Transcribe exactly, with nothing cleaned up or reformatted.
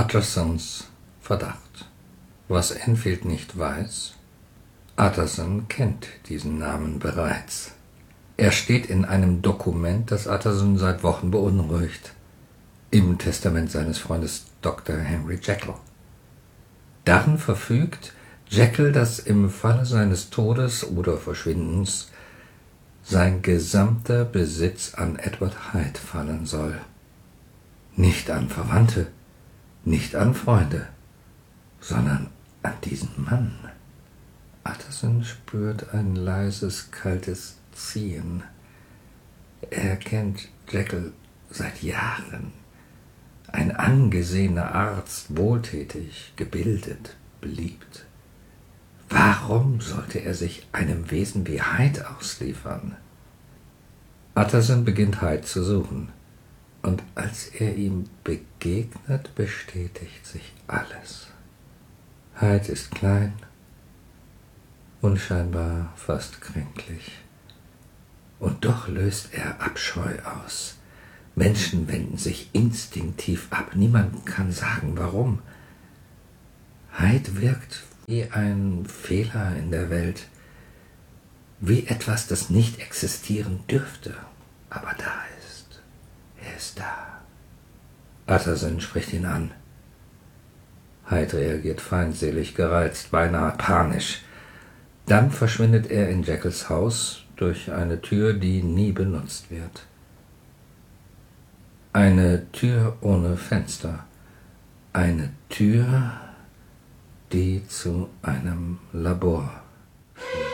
Uttersons Verdacht. Was Enfield nicht weiß: Utterson kennt diesen Namen bereits. Er steht in einem Dokument, das Utterson seit Wochen beunruhigt, im Testament seines Freundes Doktor Henry Jekyll. Darin verfügt Jekyll, dass im Falle seines Todes oder Verschwindens sein gesamter Besitz an Edward Hyde fallen soll. Nicht an Verwandte, nicht an Freunde, sondern an diesen Mann. Utterson spürt ein leises, kaltes Ziehen. Er kennt Jekyll seit Jahren. Ein angesehener Arzt, wohltätig, gebildet, beliebt. Warum sollte er sich einem Wesen wie Hyde ausliefern? Utterson beginnt Hyde zu suchen, und als er ihm begegnet, bestätigt sich alles. Hyde ist klein, unscheinbar, fast kränklich. Und doch löst er Abscheu aus. Menschen wenden sich instinktiv ab. Niemand kann sagen, warum. Hyde wirkt wie ein Fehler in der Welt, wie etwas, das nicht existieren dürfte, aber da ist. Er ist da. Utterson spricht ihn an. Hyde reagiert feindselig, gereizt, beinahe panisch. Dann verschwindet er in Jekylls Haus durch eine Tür, die nie benutzt wird. Eine Tür ohne Fenster. Eine Tür, die zu einem Labor führt.